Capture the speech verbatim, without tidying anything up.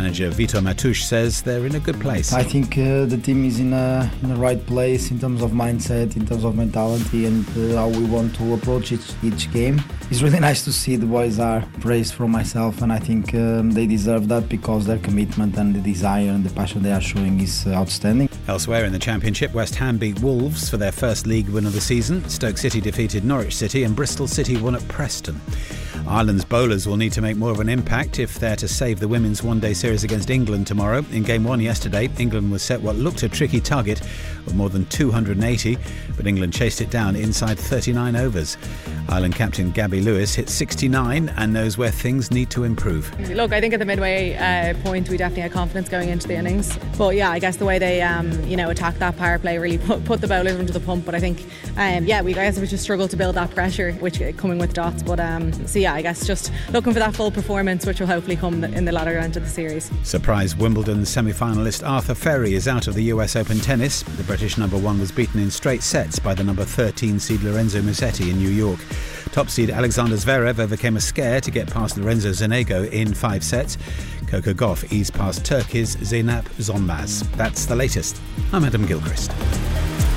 Manager Vito Matouche says they're in a good place. I think uh, the team is in a in the right place in terms of mindset, in terms of mentality, and uh, how we want to approach each, each game. It's really nice to see the boys are praised from myself, and I think um, they deserve that because their commitment and the desire and the passion they are showing is uh, outstanding. Elsewhere in the Championship, West Ham beat Wolves for their first league win of the season. Stoke City defeated Norwich City and Bristol City won at Preston. Ireland's bowlers will need to make more of an impact if they're to save the women's one-day series against England tomorrow. In game one yesterday, England was set what looked a tricky target of more than two hundred eighty, but England chased it down inside thirty-nine overs. Ireland captain Gabby Lewis hit sixty-nine and knows where things need to improve. Look, I think at the midway uh, point we definitely had confidence going into the innings. But yeah, I guess the way they um, you know, attacked that power play really put, put the bowlers into the pump. But I think, um, yeah, we guys have just struggled to build that pressure, which coming with dots. But um, so yeah, I guess just looking for that full performance, which will hopefully come in the latter round of the series. Surprise Wimbledon semi-finalist Arthur Ferry is out of the U S Open tennis. The British number one was beaten in straight sets by the number thirteen seed Lorenzo Musetti in New York. Top seed Alexander Zverev overcame a scare to get past Lorenzo Zanego in five sets. Coco Gauff eased past Turkey's Zeynep Zonmaz. That's the latest. I'm Adam Gilchrist.